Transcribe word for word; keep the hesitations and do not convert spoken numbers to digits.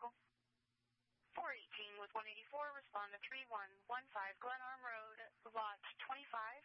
vehicle? four eighteen with one eighty-four, respond to three one one five Glen Arm Road, lot twenty-five,